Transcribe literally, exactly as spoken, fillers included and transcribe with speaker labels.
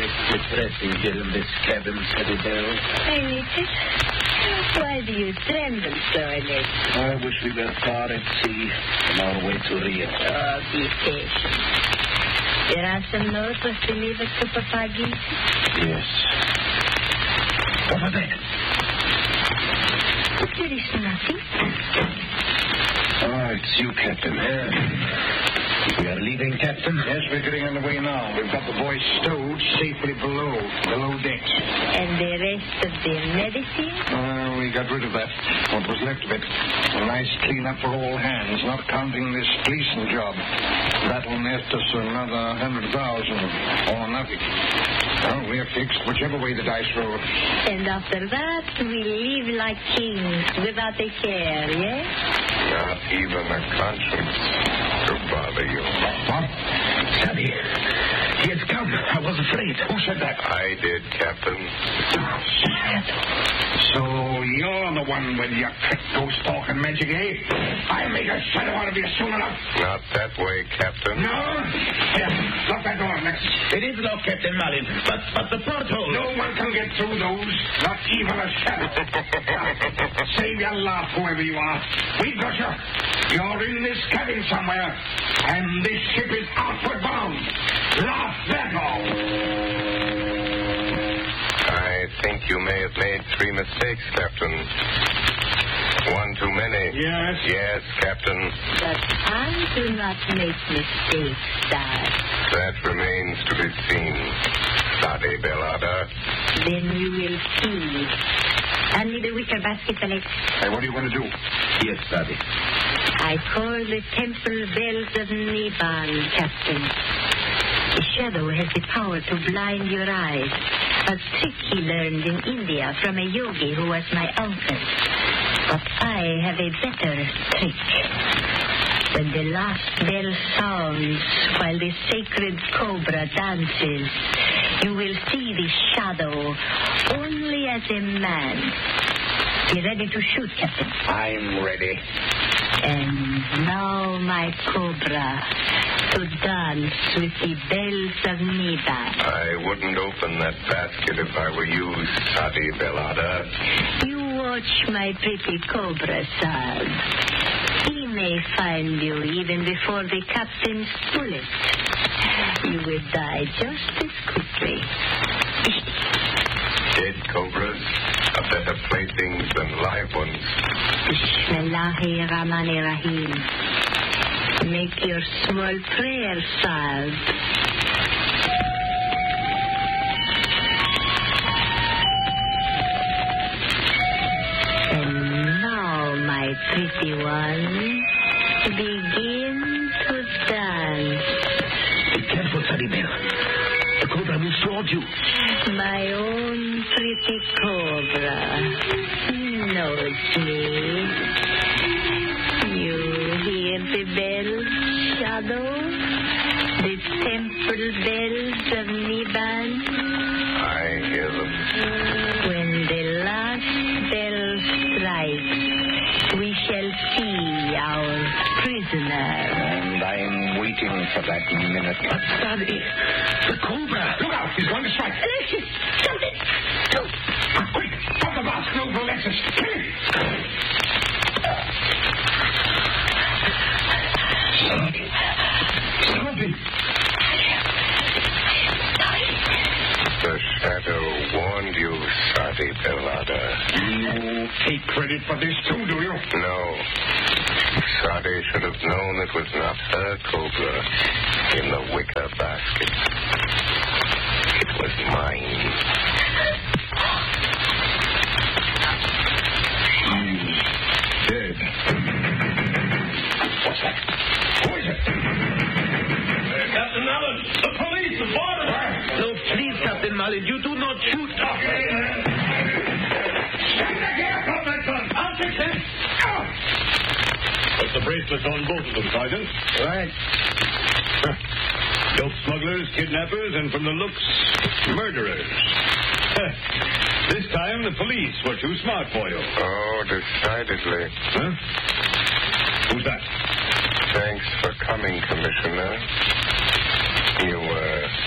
Speaker 1: It's depressing here in this cabin, Teddy Bell.
Speaker 2: Anything? Why do you tremble so, Annette?
Speaker 1: I wish we were far at sea on our way to Rio.
Speaker 2: Oh, be patient. There are some notes was delivered to Papa Ginty?
Speaker 1: Yes. What was that?
Speaker 2: There is nothing.
Speaker 1: Oh, it's you, Captain. Yeah. We are leaving, Captain?
Speaker 3: Yes, we're getting on the way now. We've got the boys stowed safely below, below decks.
Speaker 2: And the rest of the medicine?
Speaker 3: Uh, we got rid of that. What was left of it. A nice clean-up for all hands, not counting this Gleason job. That'll net us another hundred thousand, or nothing. Well, we're fixed whichever way the dice roll.
Speaker 2: And after that, we live like kings, without a care, yes?
Speaker 4: Not even a conscience to bother you.
Speaker 1: What? Daddy, he has come. I was afraid. Who said that?
Speaker 4: I did, Captain.
Speaker 3: So you're the one with your trick ghost talk and magic, eh? I'll make a shadow out of you soon enough.
Speaker 4: Not that way, Captain.
Speaker 3: No? Here, lock that door, Max.
Speaker 1: It is locked, Captain Malin, but, but the porthole...
Speaker 3: No one can get through those, not even a shadow. Save your laugh, whoever you are. We've got you. You're in this cabin somewhere, and this ship is outward bound. Laugh that off.
Speaker 4: I think you may have made three mistakes, Captain. One too many.
Speaker 3: Yes?
Speaker 4: Yes, Captain.
Speaker 2: But I do not make mistakes, Star.
Speaker 4: That remains to be seen, Sade Belada.
Speaker 2: Then you will see. Hand me the wicker basket, Alex.
Speaker 3: Hey, what are you going to do?
Speaker 1: Yes, Daddy.
Speaker 2: I call the temple bells of Niban, Captain. The shadow has the power to blind your eyes. A trick he learned in India from a yogi who was my uncle. But I have a better trick. When the last bell sounds while the sacred cobra dances, you will see the shadow only as a man. Be ready to shoot, Captain.
Speaker 3: I'm ready.
Speaker 2: And now, my cobra, to dance with the bells of Niban.
Speaker 4: I wouldn't open that basket if I were you, Sade Belada.
Speaker 2: You watch my pretty cobra, Sal. He may find you even before the captain's bullet. You will die just as quickly.
Speaker 4: Dead cobras are better playthings than live ones.
Speaker 2: Bismillahi Rahmani Rahim. Make your small prayer, Sal. And now, my pretty one, begin to dance.
Speaker 1: Be careful, Teddy Bell. The cobra moves towards you.
Speaker 2: My own pretty cobra knows me. You hear the bells, Shadow? The temple bells of Niban?
Speaker 4: I hear them.
Speaker 2: When the last bell strikes, we shall see our prisoner.
Speaker 3: And I'm waiting for that minute.
Speaker 1: But, Daddy, the cobra.
Speaker 3: Look out! He's going to strike.
Speaker 2: Alexis, something! Go!
Speaker 3: Quick! Pop the basket over Alexis. Kill him! Stop it! Stop it!
Speaker 4: The shadow warned you, Sade Belada.
Speaker 3: You take credit for this too, do you?
Speaker 4: No. Sade should have known it was not her cobra in the wicker basket. It was mine.
Speaker 3: He's dead. What's that? Who is it?
Speaker 1: Uh, Captain Allen, the police, the border. No, please, Captain Malin, you do not shoot.
Speaker 3: Okay. Stand back here. Drop that gun. I'll fix him.
Speaker 5: Put the bracelets on both of them, Sergeant.
Speaker 1: Right.
Speaker 5: Dope smugglers, kidnappers, and from the looks, murderers. This time the police were too smart for you.
Speaker 4: Oh, decidedly.
Speaker 5: Huh? Who's that?
Speaker 4: Thanks for coming, Commissioner. You were